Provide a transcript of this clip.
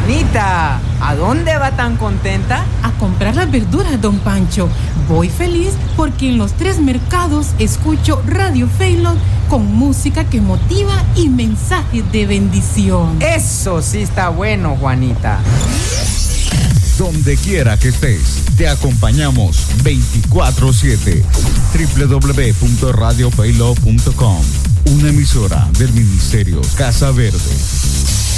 Juanita, ¿a dónde va tan contenta? A comprar las verduras, don Pancho. Voy feliz porque en los 3 mercados escucho Radio Feilón con música que motiva y mensajes de bendición. Eso sí está bueno, Juanita. Donde quiera que estés, te acompañamos 24/7. www.radiofeilón.com, una emisora del Ministerio Casa Verde.